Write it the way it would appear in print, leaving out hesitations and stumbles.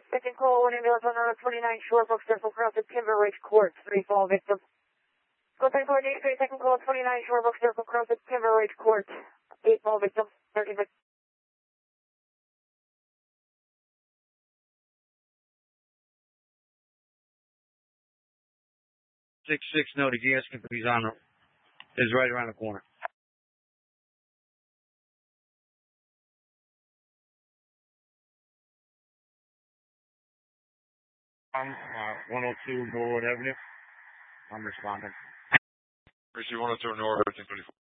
Second call, 1 ambulance on Route 29, Shorebrook Circle, cross at Timber Ridge Court, 3 fall victim. Go 10 coordinate, second call, 29, Shorebrook Circle, cross at Timber Ridge Court, 8 fall victim, 30 victim. 6-6, no, the gas company's is right around the corner. 102 Norwood Avenue. I'm responding. Receive 102 Norwood, 1334.